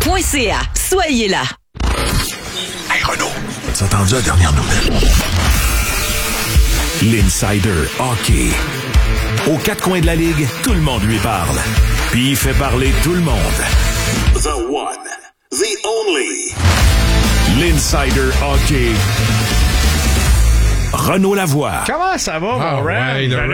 RDS.ca. Soyez là. Hey Renaud, as-tu entendu la dernière nouvelle? L'Insider Hockey. Aux quatre coins de la Ligue, tout le monde lui parle. Puis il fait parler tout le monde. The one, the only. L'Insider Hockey. Renaud Lavoie. Comment ça va, mon Ran? Ouais, le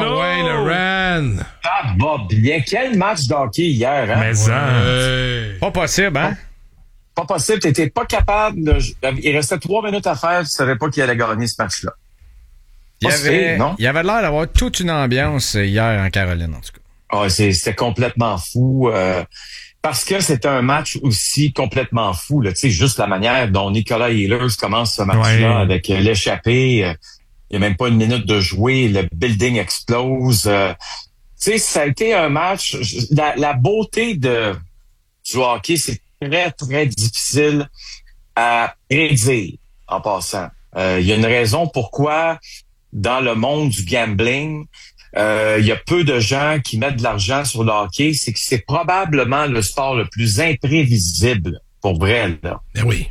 Ran. Ça va bien. Quel match d'hockey hier, hein? Mais ça, pas possible, hein? Pas possible. T'étais pas capable de... Il restait 3 minutes à faire. Tu savais pas qui allait gagner ce match-là. Il y avait l'air d'avoir toute une ambiance hier en Caroline, en tout cas. Ah, c'était complètement fou. Parce que c'était un match aussi complètement fou. Tu sais, juste la manière dont Nicolas Ehlers commence ce match-là avec l'échappée. Il n'y a même pas une minute de jouer. Le building explose. Tu sais, ça a été un match... La beauté du hockey, c'est très, très difficile à prédire en passant. Il y a une raison pourquoi, dans le monde du gambling, il y a peu de gens qui mettent de l'argent sur le hockey. C'est que c'est probablement le sport le plus imprévisible, pour vrai, là. Ben oui.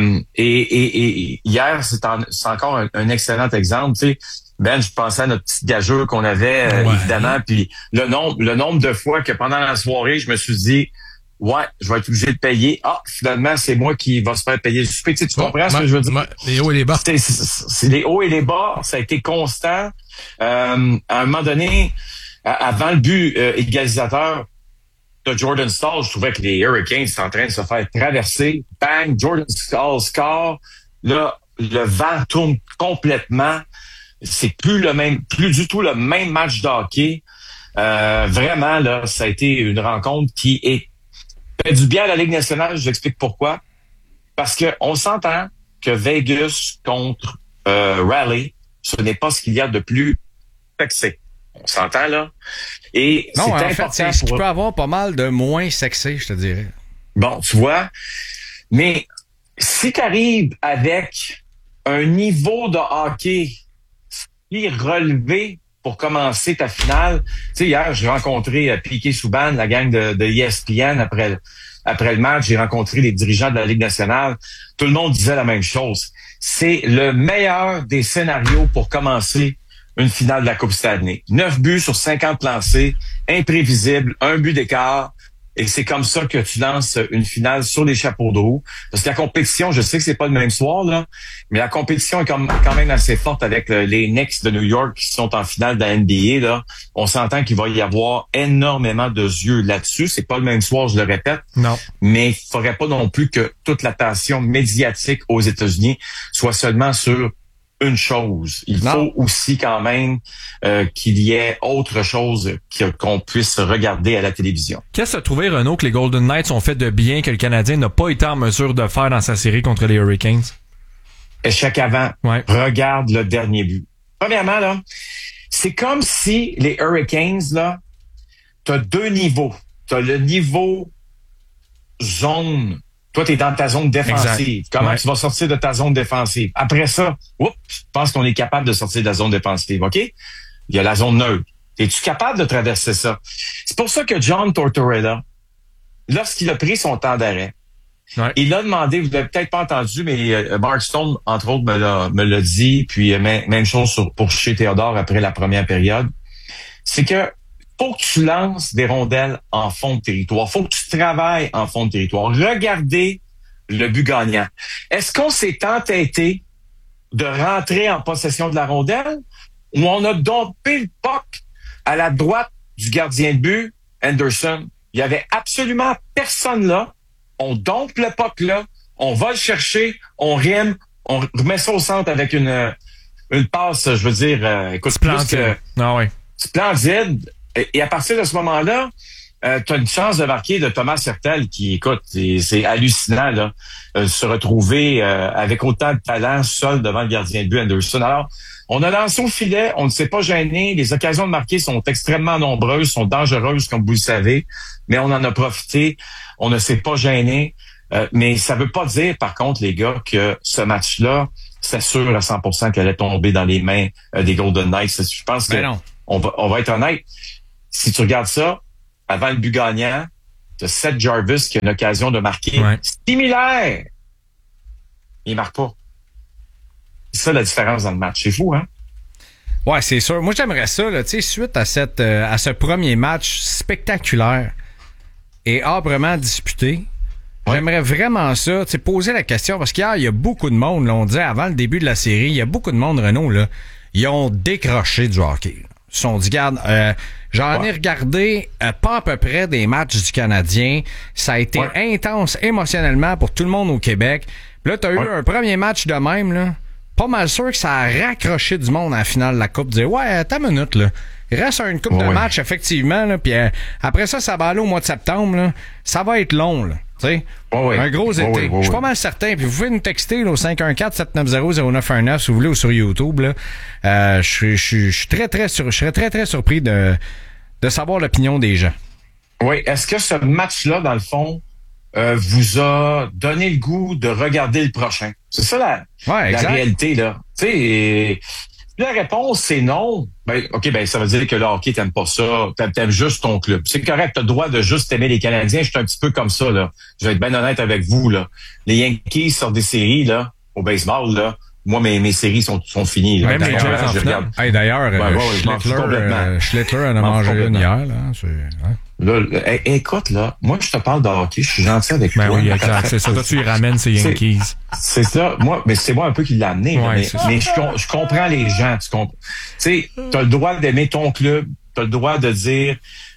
Et hier, c'est encore un excellent exemple. Tu sais, Ben, je pensais à notre petite gageure qu'on avait, évidemment, puis le nombre de fois que pendant la soirée, je me suis dit, ouais, je vais être obligé de payer. Ah, finalement, c'est moi qui va se faire payer le souper. Tu comprends ce que je veux dire? Les hauts et les bas. C'est les hauts et les bas. Ça a été constant. À un moment donné, avant le but égalisateur de Jordan Staal, je trouvais que les Hurricanes étaient en train de se faire traverser. Bang, Jordan Staal score. Là, le vent tourne complètement. C'est plus du tout le même match de hockey. Vraiment, là, ça a été une rencontre qui fait du bien à la Ligue nationale. Je vous explique pourquoi. Parce que on s'entend que Vegas contre Raleigh, ce n'est pas ce qu'il y a de plus sexy. On s'entend, là. Et non, c'est en important fait, c'est ce qui peut avoir pas mal de moins sexy, je te dirais. Bon, tu vois. Mais si tu arrives avec un niveau de hockey relevé pour commencer ta finale. Tu sais, hier, j'ai rencontré Piquet Souban, la gang de ESPN après le match. J'ai rencontré les dirigeants de la Ligue nationale. Tout le monde disait la même chose. C'est le meilleur des scénarios pour commencer une finale de la Coupe Stanley. 9 buts sur 50 lancés, imprévisible, 1 but d'écart. Et c'est comme ça que tu lances une finale sur les chapeaux de roue. Parce que la compétition, je sais que c'est pas le même soir, là, mais la compétition est quand même assez forte avec les Knicks de New York qui sont en finale de la NBA, là. On s'entend qu'il va y avoir énormément de yeux là-dessus. C'est pas le même soir, je le répète. Non. Mais il faudrait pas non plus que toute l'attention médiatique aux États-Unis soit seulement sur une chose. Il faut aussi quand même qu'il y ait autre chose qu'on puisse regarder à la télévision. Qu'est-ce que tu as trouvé, Renaud, que les Golden Knights ont fait de bien que le Canadien n'a pas été en mesure de faire dans sa série contre les Hurricanes? Échec avant. Ouais. Regarde le dernier but. Premièrement, là, c'est comme si les Hurricanes, là, t'as 2 niveaux. T'as le niveau zone. Toi, t'es dans ta zone défensive. Exact. Comment tu vas sortir de ta zone défensive? Après ça, je pense qu'on est capable de sortir de la zone défensive, OK? Il y a la zone neutre. Es-tu capable de traverser ça? C'est pour ça que John Tortorella, lorsqu'il a pris son temps d'arrêt, il a demandé, vous l'avez peut-être pas entendu, mais Mark Stone, entre autres, me l'a dit, puis même chose pour chez Théodore après la première période, c'est que faut que tu lances des rondelles en fond de territoire. Faut que tu travailles en fond de territoire. Regardez le but gagnant. Est-ce qu'on s'est entêté de rentrer en possession de la rondelle ou on a dompé le puck à la droite du gardien de but, Anderson? Il y avait absolument personne là. On dompe le puck là. On va le chercher. On rime. On remet ça au centre avec une passe, je veux dire, écoute, splendide. Splendide. Et à partir de ce moment-là, tu as une chance de marquer de Thomas Hertel qui, écoute, c'est hallucinant là, se retrouver avec autant de talent seul devant le gardien de but Anderson. Alors, on a lancé au filet, on ne s'est pas gêné. Les occasions de marquer sont extrêmement nombreuses, sont dangereuses, comme vous le savez, mais on en a profité. On ne s'est pas gêné. Mais ça veut pas dire, par contre, les gars, que ce match-là, c'est sûr à 100% qu'elle allait tomber dans les mains des Golden Knights. Je pense que on va être honnête. Si tu regardes ça, avant le but gagnant, t'as Seth Jarvis qui a une occasion de marquer similaire. Il marque pas. C'est ça la différence dans le match. C'est fou, hein? Ouais, c'est sûr. Moi, j'aimerais ça, là, tu sais, suite à ce premier match spectaculaire et âprement disputé. Ouais. J'aimerais vraiment ça, tu sais, poser la question, parce qu'hier, il y a beaucoup de monde, là, on disait avant le début de la série, il y a beaucoup de monde, Renaud, là, ils ont décroché du hockey. Ils se sont dit, regarde, j'en ai regardé pas à peu près des matchs du Canadien. Ça a été intense émotionnellement pour tout le monde au Québec. Puis là, t'as eu un premier match de même, là. Pas mal sûr que ça a raccroché du monde à la finale de la Coupe. Dire, attends une minute, là. Il reste une coupe de match, effectivement, là. Puis après ça, ça va aller au mois de septembre, là. Ça va être long, là. Un gros été. Je suis pas mal certain. Puis vous pouvez nous texter là, au 514-790-0919 si vous voulez ou sur YouTube. Là. Je serais très surpris de savoir l'opinion des gens. Oui. Est-ce que ce match-là, dans le fond, vous a donné le goût de regarder le prochain? C'est ça la réalité, là. Tu sais, la réponse, c'est non. Ça veut dire que le hockey, t'aimes pas ça. T'aimes juste ton club. C'est correct, t'as le droit de juste aimer les Canadiens. Je suis un petit peu comme ça, là. Je vais être bien honnête avec vous, là. Les Yankees sortent des séries, là, au baseball, là. Moi, mes séries sont finies, là. Même je regarde. D'ailleurs, Schlittler en a mangé une hier, là. Là, écoute, là, moi, je te parle de hockey, je suis gentil avec toi. Oui, exact. C'est ça. Toi, tu y ramènes ces Yankees. C'est ça. Mais c'est moi un peu qui l'a amené. Mais je comprends les gens. Tu sais, t'as le droit d'aimer ton club. T'as le droit de dire,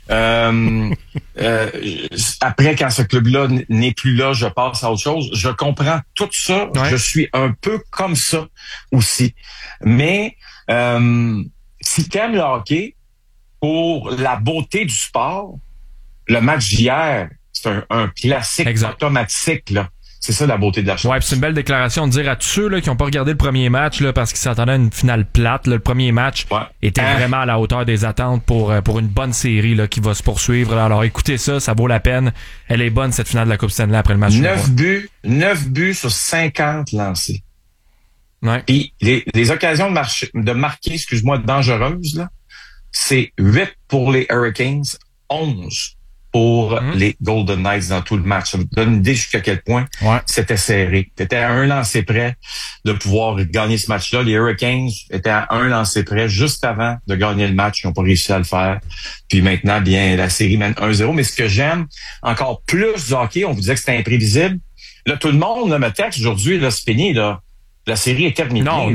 après, quand ce club-là n'est plus là, je passe à autre chose. Je comprends tout ça. Ouais. Je suis un peu comme ça aussi. Mais, si t'aimes le hockey, pour la beauté du sport, le match d'hier, c'est un classique automatique, là. C'est ça la beauté de la chose. Ouais, puis c'est une belle déclaration de dire à tous ceux là, qui n'ont pas regardé le premier match là, parce qu'ils s'attendaient à une finale plate. Là, le premier match était vraiment à la hauteur des attentes pour une bonne série là, qui va se poursuivre. Alors écoutez ça vaut la peine. Elle est bonne cette finale de la Coupe Stanley après le match. 9 buts sur 50 lancés. Ouais. Puis les occasions de marquer, excuse-moi, dangereuses, là, c'est 8 pour les Hurricanes, 11 pour les Golden Knights dans tout le match. Ça vous donne une idée jusqu'à quel point c'était serré. C'était à un lancer près de pouvoir gagner ce match-là. Les Hurricanes étaient à un lancer près juste avant de gagner le match. Ils n'ont pas réussi à le faire. Puis maintenant, bien, la série mène 1-0. Mais ce que j'aime encore plus du hockey, on vous disait que c'était imprévisible. Là, tout le monde là, me texte aujourd'hui, là, c'est fini, là. La série est terminée. Non,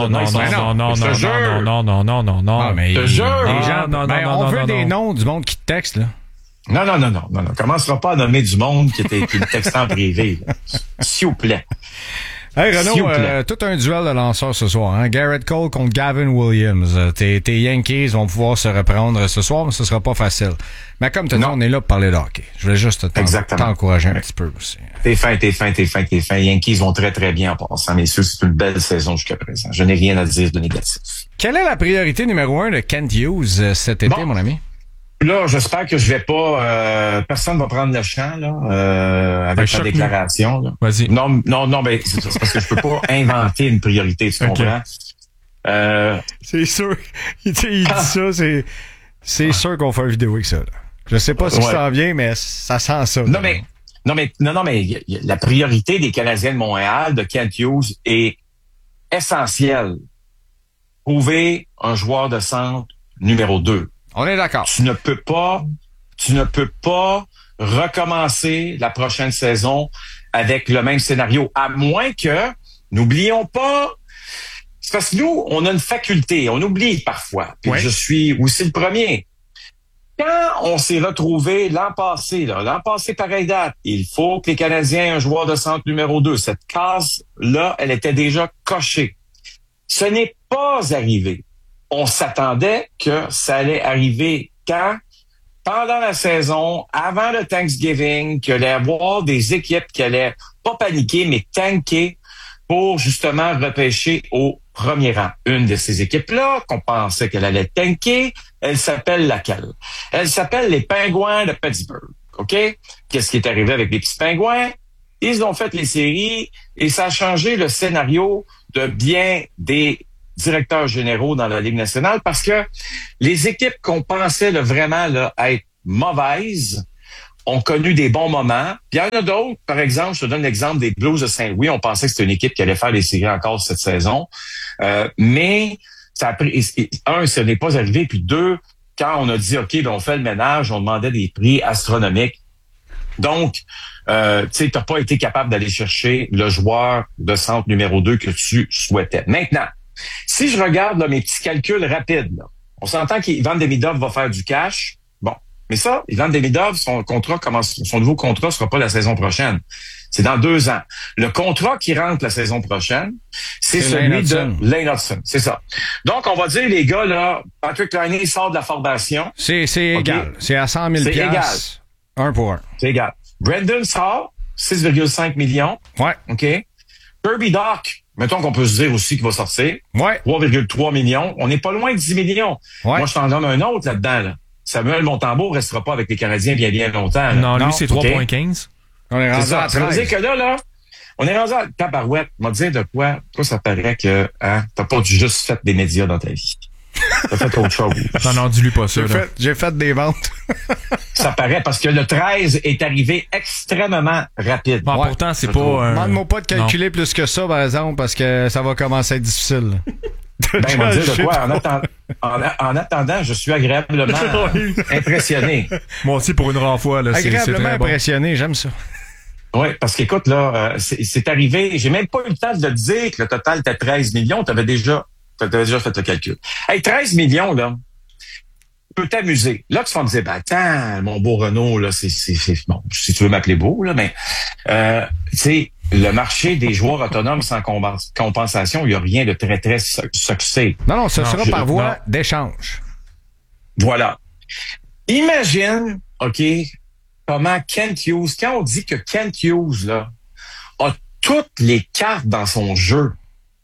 mais les gens, on veut des noms du monde qui te texte, là. Non. Commencera pas à nommer du monde qui me texte en privé, là. S'il vous plaît. Hey Renaud, tout un duel de lanceurs ce soir, hein? Garrett Cole contre Gavin Williams. Tes Yankees vont pouvoir se reprendre ce soir, mais ce sera pas facile. Mais comme tu dis, on est là pour parler de hockey. Je voulais juste t'encourager un petit peu aussi. T'es fin. Les Yankees vont très, très bien en passant, messieurs. C'est une belle saison jusqu'à présent. Je n'ai rien à dire de négatif. Quelle est la priorité numéro 1 de Kent Hughes cet été, mon ami? Là, j'espère que je vais pas... personne va prendre le champ là, avec ta déclaration. Là. Vas-y. Non, c'est parce que je peux pas inventer une priorité, tu comprends? C'est sûr. Il dit ça, c'est sûr qu'on fait une vidéo avec ça. Là. Je sais pas si ça s'en vient, mais ça sent ça. Non, mais la priorité des Canadiens de Montréal, de Kent Hughes, est essentielle. Trouver un joueur de centre numéro 2. On est d'accord. Tu ne peux pas recommencer la prochaine saison avec le même scénario, à moins que, n'oublions pas, c'est parce que nous, on a une faculté, on oublie parfois. Puis je suis aussi le premier. Quand on s'est retrouvé l'an passé pareille date, il faut que les Canadiens aient un joueur de centre numéro 2. Cette case-là, elle était déjà cochée. Ce n'est pas arrivé. On s'attendait que ça allait arriver quand? Pendant la saison, avant le Thanksgiving, qu'il allait y avoir des équipes qui allaient pas paniquer, mais tanker pour justement repêcher au premier rang. Une de ces équipes-là, qu'on pensait qu'elle allait tanker, elle s'appelle laquelle? Elle s'appelle les Pingouins de Pittsburgh. OK? Qu'est-ce qui est arrivé avec les petits Pingouins? Ils ont fait les séries et ça a changé le scénario de bien des directeurs généraux dans la Ligue nationale parce que les équipes qu'on pensait vraiment là, être mauvaises ont connu des bons moments. Puis il y en a d'autres. Par exemple, je te donne l'exemple des Blues de Saint-Louis. On pensait que c'était une équipe qui allait faire les séries encore cette saison. Mais ça a pris, un, ça n'est pas arrivé. Puis deux, quand on a dit, OK, ben on fait le ménage, on demandait des prix astronomiques. Donc, tu sais, t'as pas été capable d'aller chercher le joueur de centre numéro 2 que tu souhaitais. Maintenant, si je regarde là, mes petits calculs rapides, là, on s'entend qu'Ivan Demidov va faire du cash. Bon. Mais ça, Ivan Demidov, son nouveau contrat sera pas la saison prochaine. C'est dans 2 ans. Le contrat qui rentre la saison prochaine, c'est celui de Lane Hudson. C'est ça. Donc, on va dire, les gars, là, Patrick Laine sort de la formation. C'est égal. C'est à 100 000 C'est égal. 1 pour 1. C'est égal. Brandon sort, 6,5 millions. Ouais. OK. Kirby Dach, mettons qu'on peut se dire aussi qu'il va sortir. Ouais. 3,3 millions. On n'est pas loin de 10 millions. Ouais. Moi, je t'en donne un autre là-dedans, là. Samuel Montembeault restera pas avec les Canadiens bien longtemps. Là. Non, lui, c'est OK? 3,15. On est rendu à Ça veut 13. dire que là, on est rendu à tabarouette. On va te dire de quoi. Toi, ça paraît que t'as pas juste fait des médias dans ta vie. T'as fait autre chose. Non, dis-lui pas ça. Là. J'ai fait des ventes. Ça paraît parce que le 13 est arrivé extrêmement rapide. Bon, Ouais. pourtant, c'est pas... Demande-moi pas de calculer plus que ça, par exemple, parce que ça va commencer à être difficile. Ben, on va dire de quoi. En attendant, je suis agréablement impressionné. Moi aussi, pour une rare fois, là, c'est Agréablement très bon. impressionné, j'aime ça. Oui, parce qu'écoute, là, c'est arrivé, j'ai même pas eu le temps de te dire que le total était 13 millions, t'avais déjà fait le calcul. Hey, 13 millions, là, tu peux t'amuser. Là, tu vas me dire, ben, attends, mon beau Renaud, là, c'est bon, si tu veux m'appeler beau, là, mais, tu sais, le marché des joueurs autonomes sans compensation, il n'y a rien de très, très succès. Non, ce sera par voie d'échange. Voilà. Imagine, OK, comment Kent Hughes, quand on dit que Kent Hughes, là, a toutes les cartes dans son jeu,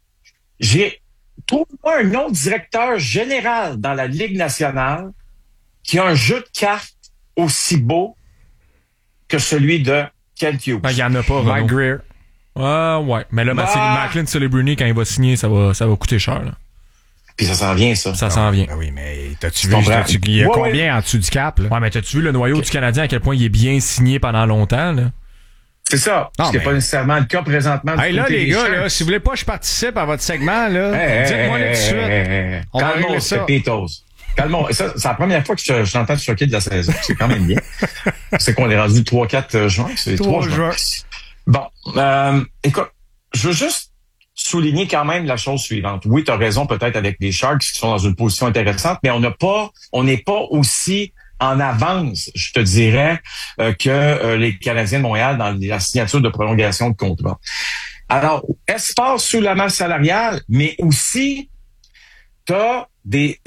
trouve-moi un autre directeur général dans la Ligue nationale qui a un jeu de cartes aussi beau que celui de Kent Hughes. Il n'y en a pas, Mike Renaud. Greer. Ouais. Mais là, Macklin Celebrini, quand il va signer, ça va coûter cher. Là. Puis ça s'en vient, ça. Ça s'en vient. Ben oui, mais t'as-tu Je vu, comprends. il y a Ouais, combien en dessous du cap, là? Ouais, mais t'as-tu vu le noyau du Canadien, à quel point il est bien signé pendant longtemps, là? C'est ça. Ce qui n'est pas nécessairement le cas présentement. Hey, là, les gars, là, si vous voulez pas que je participe à votre segment, là, dites-moi là tout de suite. On va régler ça. Calme-moi. Ça, c'est la première fois que je t'entends te choquer de la saison. C'est quand même bien. C'est qu'on est rendu le 3-4 juin. C'est 3 juin. Bon. Écoute, je veux juste souligner quand même la chose suivante. Oui, tu as raison peut-être avec les Sharks qui sont dans une position intéressante, mais on n'est pas aussi en avance, je te dirais, que les Canadiens de Montréal dans la signature de prolongation de contrat. Alors, espace sous la masse salariale, mais aussi, tu as des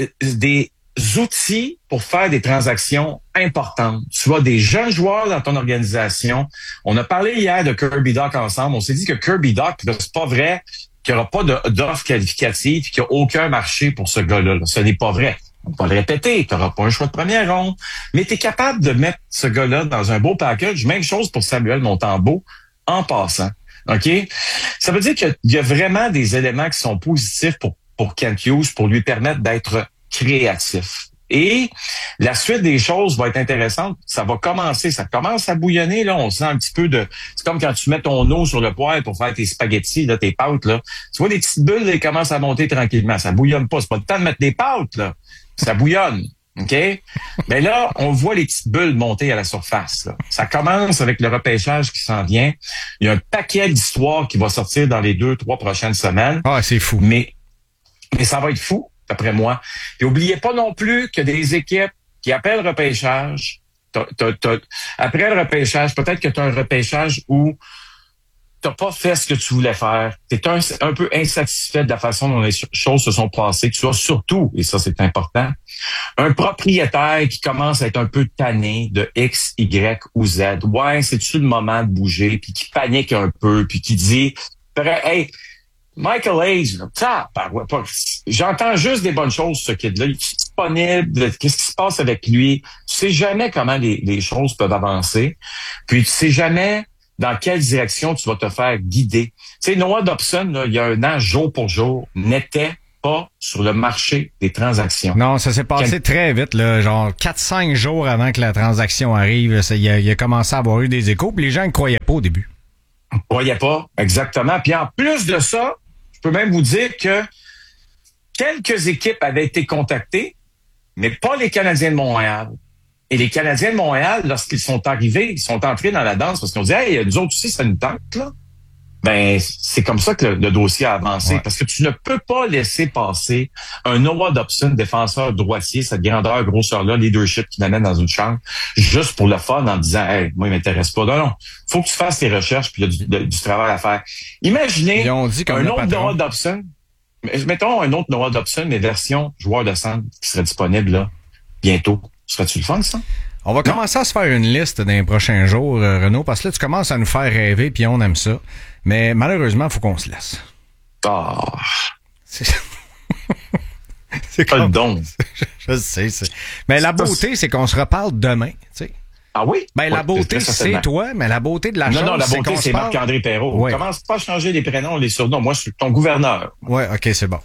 outils pour faire des transactions importantes. Tu as des jeunes joueurs dans ton organisation. On a parlé hier de Kirby Dach ensemble. On s'est dit que Kirby Dach, c'est pas vrai qu'il n'y aura pas d'offre qualificative et qu'il n'y a aucun marché pour ce gars-là. Ce n'est pas vrai. On va le répéter, tu n'auras pas un choix de première ronde, mais tu es capable de mettre ce gars-là dans un beau package. Même chose pour Samuel Montembeault en passant. OK? Ça veut dire qu'il y a vraiment des éléments qui sont positifs pour Kent Hughes pour lui permettre d'être créatif. Et la suite des choses va être intéressante. Ça commence à bouillonner, là. On sent un petit peu c'est comme quand tu mets ton eau sur le poêle pour faire tes spaghettis, là, tes pâtes, là. Tu vois, les petites bulles, elles commencent à monter tranquillement. Ça bouillonne pas. C'est pas le temps de mettre des pâtes, là. Ça bouillonne. OK? Mais là, on voit les petites bulles monter à la surface, là. Ça commence avec le repêchage qui s'en vient. Il y a un paquet d'histoires qui va sortir dans les 2-3 prochaines semaines. Ah, c'est fou. Mais ça va être fou, d'après moi. Et oubliez pas non plus que des équipes qui appellent repêchage, après le repêchage, peut-être que tu as un repêchage où t'as pas fait ce que tu voulais faire. Tu es un peu insatisfait de la façon dont les choses se sont passées. Tu as surtout, et ça c'est important, un propriétaire qui commence à être un peu tanné de X, Y ou Z. Ouais, c'est-tu le moment de bouger? Puis qui panique un peu, puis qui dit, hey, Michael Hayes, j'entends juste des bonnes choses sur ce kid-là. Il est disponible. Qu'est-ce qui se passe avec lui? Tu sais jamais comment les choses peuvent avancer. Puis tu sais jamais dans quelle direction tu vas te faire guider. Tu sais, Noah Dobson, là, il y a un an, jour pour jour, n'était pas sur le marché des transactions. Non, ça s'est passé très vite, là, genre 4-5 jours avant que la transaction arrive. Il a commencé à avoir eu des échos, puis les gens ne croyaient pas au début. Ils ne croyaient pas, exactement. Puis en plus de ça, je peux même vous dire que quelques équipes avaient été contactées, mais pas les Canadiens de Montréal. Et les Canadiens de Montréal, lorsqu'ils sont arrivés, ils sont entrés dans la danse parce qu'on dit « Hey, nous autres aussi, ça nous tente, là. » Ben, c'est comme ça que le dossier a avancé. Ouais. Parce que tu ne peux pas laisser passer un Noah Dobson, défenseur droitier, cette grandeur, grosseur-là, leadership qui l'amène dans une chambre, juste pour le fun en disant « Hey, moi, il m'intéresse pas. » Non. Faut que tu fasses tes recherches puis il y a du travail à faire. Imaginez un autre Noah Dobson. Mettons un autre Noah Dobson, mais version joueur de centre qui serait disponible là bientôt. Serait-tu le fun, ça? On va commencer à se faire une liste dans les prochains jours, Renaud, parce que là, tu commences à nous faire rêver, puis on aime ça. Mais malheureusement, il faut qu'on se laisse. Ah! C'est comme... don. Je sais. Mais la beauté, c'est qu'on se reparle demain, tu sais. Ah oui? Ben, la beauté, c'est toi, mais la beauté de la chose, non, la beauté, c'est Marc-André Perrault. Ouais. Commence pas à changer les prénoms, les surnoms. Moi, je suis ton gouverneur. Ouais, OK, c'est bon.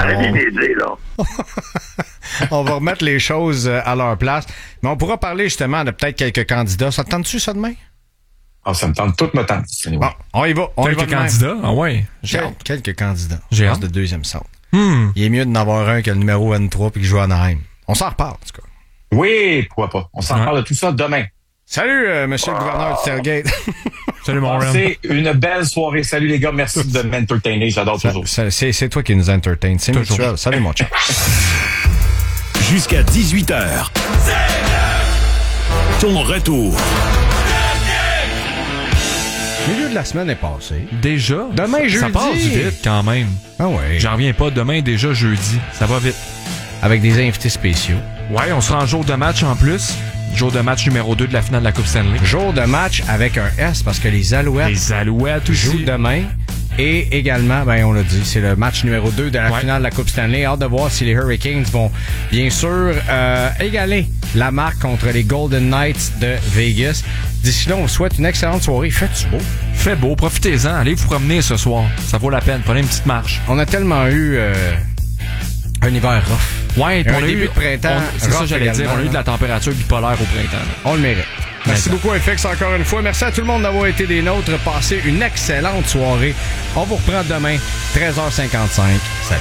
On va remettre les choses à leur place. Mais on pourra parler justement de peut-être quelques candidats. Ça te tente-tu, ça, demain? Ah, ça me tente, tout me tente. Bon, on y va. Quelques candidats? Ah ouais. Quelques candidats. J'ai hâte de deuxième centre. Il est mieux d'en avoir un que le numéro 23 puis qui joue à Anaheim. On s'en reparle, en tout cas. Oui, pourquoi pas. On s'en parle de tout ça demain. Salut, monsieur le gouverneur du Tailgate. Salut, mon Ren. C'est une belle soirée. Salut, les gars. Merci de m'entertainer. J'adore toujours. C'est toi qui nous entertaine. C'est mutuel. Salut, mon chat. Jusqu'à 18h. Ton retour. Le milieu de la semaine est passé. Déjà? Demain, jeudi. Ça passe vite, quand même. Ah ouais. J'en reviens pas. Demain, déjà jeudi. Ça va vite. Avec des invités spéciaux. Ouais, on sera en jour de match en plus. Jour de match numéro 2 de la finale de la Coupe Stanley. Jour de match avec un S parce que les Alouettes jouent demain. Et également, ben on l'a dit, c'est le match numéro 2 de la finale de la Coupe Stanley. Hâte de voir si les Hurricanes vont bien sûr égaler la marque contre les Golden Knights de Vegas. D'ici là, on vous souhaite une excellente soirée. Fait-tu beau? Fait beau, profitez-en. Allez vous promener ce soir. Ça vaut la peine. Prenez une petite marche. On a tellement eu un hiver rough. Ouais, on a eu de printemps. C'est ça, j'allais dire. On a eu de la température bipolaire au printemps. On le mérite. Merci beaucoup, FX, encore une fois. Merci à tout le monde d'avoir été des nôtres. Passez une excellente soirée. On vous reprend demain, 13h55. Salut.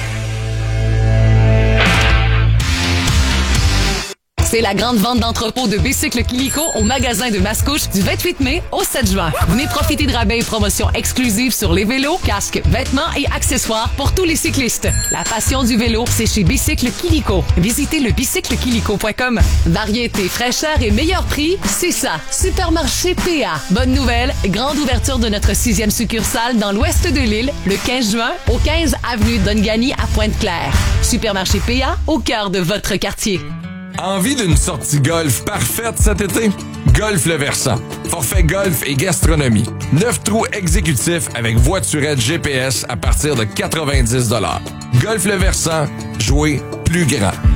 C'est la grande vente d'entrepôt de Bicycle Kilico au magasin de Mascouche du 28 mai au 7 juin. Venez profiter de rabais et promotions exclusives sur les vélos, casques, vêtements et accessoires pour tous les cyclistes. La passion du vélo, c'est chez Bicycle Kilico. Visitez le bicyclekilico.com. Variété, fraîcheur et meilleur prix, c'est ça. Supermarché PA. Bonne nouvelle, grande ouverture de notre 6e succursale dans l'ouest de l'île le 15 juin au 15 avenue Dongani à Pointe-Claire. Supermarché PA au cœur de votre quartier. Envie d'une sortie golf parfaite cet été? Golf Le Versant. Forfait golf et gastronomie. 9 trous exécutifs avec voiturette GPS à partir de 90 $. Golf Le Versant. Jouer plus grand.